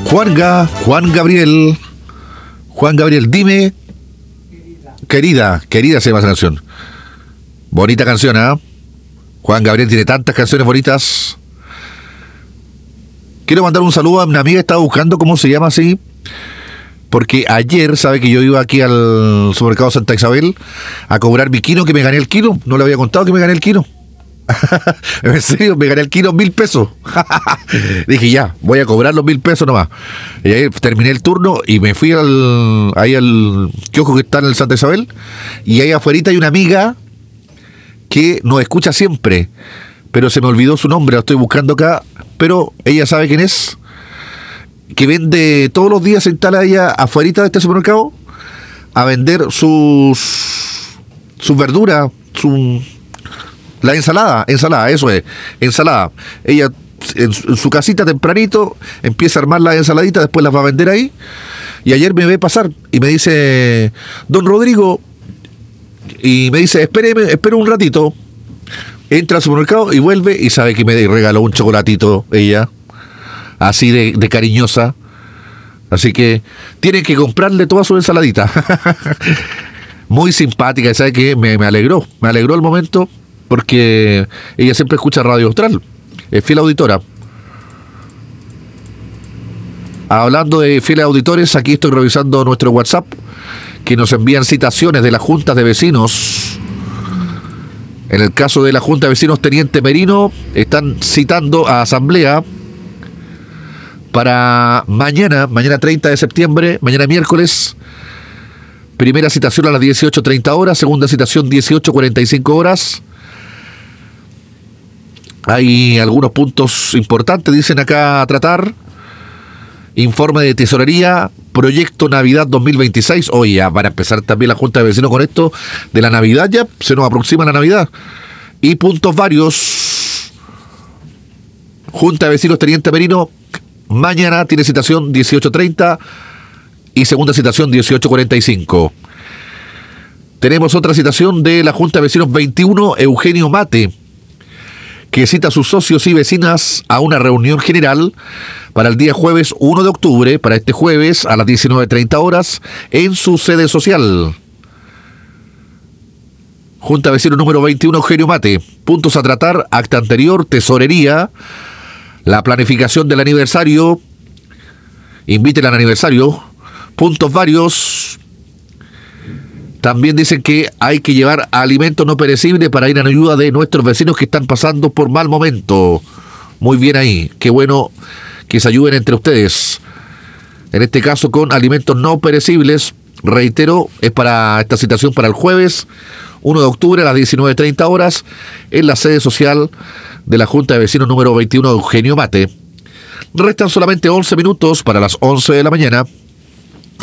Juan Gabriel, dime, querida se llama esa canción. Bonita canción, ¿ah? Juan Gabriel tiene tantas canciones bonitas. Quiero mandar un saludo a una amiga que estaba buscando cómo se llama así, porque ayer, sabe que yo iba aquí al supermercado Santa Isabel a cobrar mi kilo, que me gané el kilo. No le había contado que me gané el kilo. En serio, me gané el kilo 1.000 pesos. Dije, ya, voy a cobrar los 1.000 pesos nomás. Y ahí terminé el turno y me fui al kiosco que está en el Santa Isabel. Y ahí afuera hay una amiga que nos escucha siempre, pero se me olvidó su nombre, la estoy buscando acá, pero ella sabe quién es, que vende todos los días, se instala ella afuera de este supermercado a vender sus verduras, la ensalada, eso es, ensalada. Ella en su casita tempranito empieza a armar la ensaladita, después las va a vender ahí. Y ayer me ve pasar y me dice, don Rodrigo, y me dice, espere un ratito. Entra al supermercado y vuelve y sabe que me regaló un chocolatito ella, así de cariñosa. Así que tienen que comprarle toda su ensaladita. Muy simpática, ¿sabe qué? Me alegró el momento, porque ella siempre escucha Radio Austral, es fiel auditora. Hablando de fieles auditores, aquí estoy revisando nuestro WhatsApp, que nos envían citaciones de las juntas de vecinos. En el caso de la Junta de Vecinos Teniente Merino, están citando a asamblea para mañana 30 de septiembre, mañana miércoles. Primera citación a las 18:30 horas, segunda citación 18:45 horas. Hay algunos puntos importantes, dicen acá, a tratar. Informe de tesorería, proyecto Navidad 2026. Oye, ya van a empezar también la Junta de Vecinos con esto de la Navidad, ya se nos aproxima la Navidad. Y puntos varios. Junta de Vecinos Teniente Merino, mañana tiene citación 18:30 y segunda citación 18:45. Tenemos otra citación de la Junta de Vecinos 21, Eugenio Mate, que cita a sus socios y vecinas a una reunión general para el día jueves 1 de octubre, para este jueves a las 19:30 horas, en su sede social. Junta de Vecinos número 21, Eugenio Mate. Puntos a tratar, acta anterior, tesorería, la planificación del aniversario, inviten al aniversario, puntos varios. También dicen que hay que llevar alimentos no perecibles para ir en ayuda de nuestros vecinos que están pasando por mal momento. Muy bien ahí, qué bueno que se ayuden entre ustedes. En este caso con alimentos no perecibles, reitero, es para esta citación para el jueves 1 de octubre a las 19:30 horas en la sede social de la Junta de Vecinos número 21, Eugenio Mate. Restan solamente 11 minutos para las 11 de la mañana.